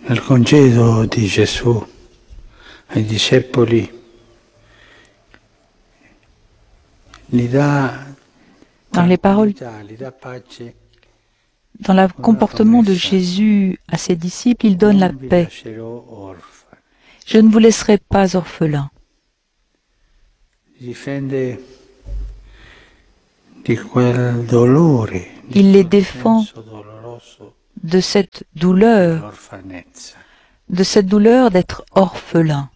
Nel congedo di Gesù ai discepoli gli dà Dans les paroles, tranquillità, gli dà pace. dans le comportement de Jésus à ses disciples, il donne la Non vi paix. lascerò orfani. Je ne vous laisserai pas orphelins. Difende di quel dolore, Il les quel défend senso doloroso de cette douleur dell'orfanezza. d'être orphelin.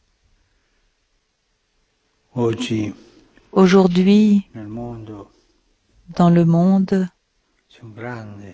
Oggi Aujourd'hui, nel mondo dans le monde, c'è un grande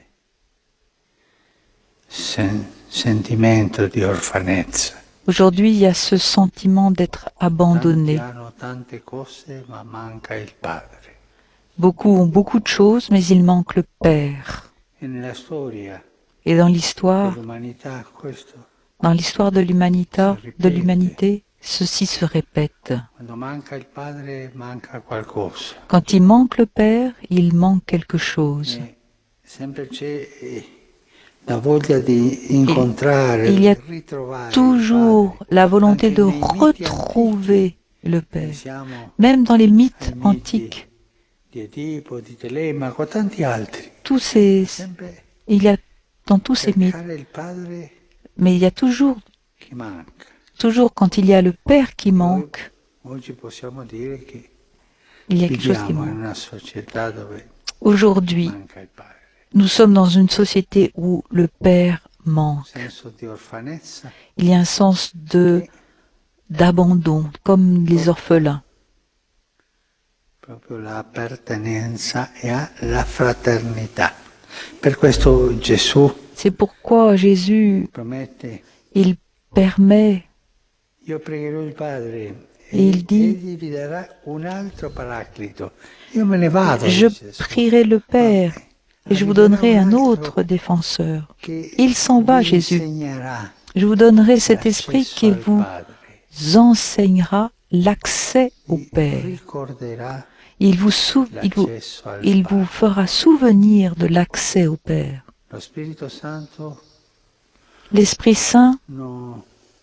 sentimento di orfanezza. aujourd'hui, il y a ce sentiment d'être abandonné. Tanti hanno tante cose, ma manca il padre. Beaucoup ont beaucoup de choses, mais il manque le Père. E nella storia Et dans l'histoire dell'umanità questo, de l'humanité, ceci se répète. quando manca il padre, manca qualcosa. Quand il manque le Père, il manque quelque chose. E sempre c'è la voglia di incontrare, il y a di ritrovare Toujours il padre. la volonté Anche de nei miti retrouver le antichi, Père. pensiamo Même dans les mythes ai miti antiques, di Edipo, di Telemaco, tanti altri. Sempre il y a dans tous ces mythes, cercare il padre mais il y a toujours che manca. quand il y a le Père qui manque, Oggi possiamo dire che il y a quelque chose qui viviamo in manque. una società dove Aujourd'hui, manca il padre. nous sommes dans une société où le Père manque. Senso di orfanezza Il y a un sens d'abandon, comme les orphelins. proprio l'appartenenza e alla fraternità. Per questo Gesù C'est pourquoi Jésus, promette: il permet, io pregherò il Padre et il dit, egli vi darà un altro paraclito. Io me ne vado, je dice Gesù, prierai le Père et je vous donnerai un autre défenseur. Il s'en va, vi Jésus. insegnerà Je vous donnerai cet esprit l'accesso qui al vous Padre. enseignera l'accès au Vi Père. ricorderà Il vous l'accesso al Padre. fera souvenir de l'accès au Père. Lo Spirito Santo L'Esprit Saint non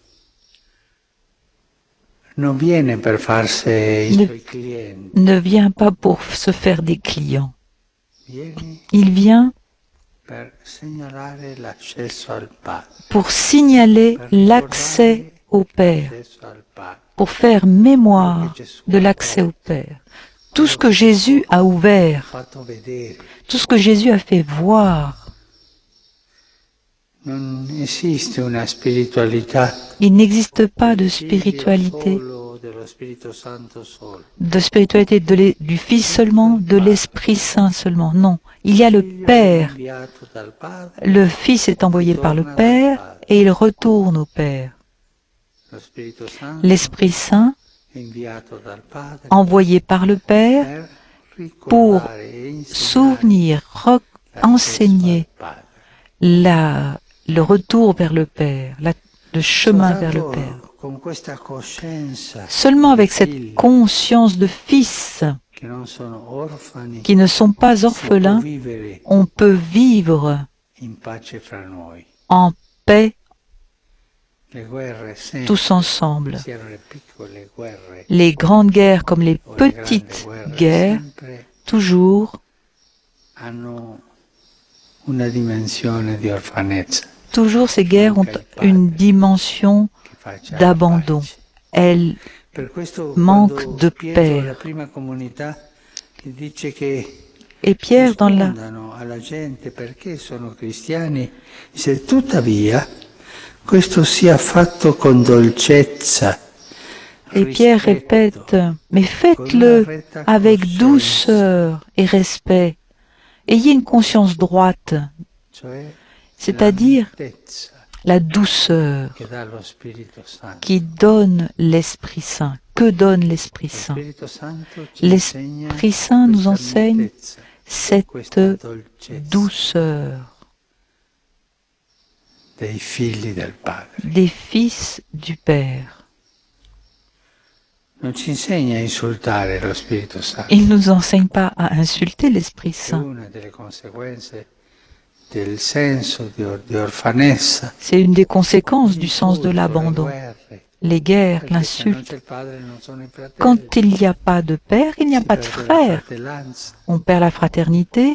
viene per farsi i Ne- suoi clienti, ne vient pas pour se faire des clients. viene Il vient per segnalare l'accesso al Padre, pour signaler per l'accès ricordare au Père, l'accesso al Padre. pour faire mémoire de l'accès au Père. Tout ce que Jésus a ouvert, Fatto vedere. tout ce que Jésus a fait voir, Non esiste una spiritualità il n'existe pas de del Figlio spiritualité, solo, dello Spirito Santo solo. du Fils seulement, de l'Esprit Saint seulement. Non, il y a le Il Figlio è Père. inviato dal Padre, Le Fils est envoyé par le Père et il retourne au Père. lo Spirito Santo L'Esprit Saint, è inviato dal Padre envoyé par le Père, per pour ricordare e insegnare souvenir, l'accesso enseigner al Padre. le retour vers le Père, le chemin vers le Père. Con questa coscienza Seulement avec di cette figli conscience de fils che non sono orfani, qui ne sont pas si può orphelins, vivere on peut vivre in pace fra noi. en paix Le guerre sempre, tous ensemble. siano le piccole guerre Les grandes guerres comme les o le grandi petites guerre, guerres, sempre toujours hanno una dimensione di orfanezza ces guerres ont une dimension che faccia d'abandon. pace. Elles Per questo manquent quando de Pietro, Père. la prima comunità, gli dice che Et Pierre, dans la, rispondano alla gente perché sono cristiani, dice tuttavia questo sia fatto con dolcezza. et Pierre répète, mais faites-le avec douceur et respect. Ayez une conscience droite, Cioè c'est-à-dire la mitezza la douceur che dà lo Spirito Santo. qui donne l'Esprit Saint. Que donne l'Esprit Lo Saint? Spirito Santo ci insegna L'Esprit Saint nous questa enseigne mitezza, cette questa dolcezza douceur dei figli del Padre. des fils du Père. Non ci insegna a insultare lo Spirito Santo. Il ne nous enseigne pas à insulter l'Esprit È Saint. una delle conseguenze del senso di orfanezza. C'est une des conséquences du sens de l'abandon. Les guerres, Perché se non c'è l'insulte. il padre non sono i fratelli. Quand il n'y a pas de père, il n'y a Si pas de perde la frère. fratellanza. On perd la fraternité.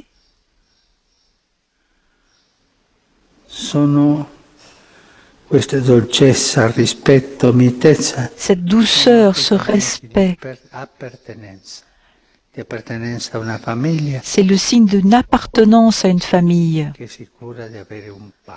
Sono questa dolcezza, rispetto, mitezza, Cette douceur, ce respect, appartenenza, di appartenenza a una famiglia c'est le signe d'une appartenance à une famille che si cura di avere un padre.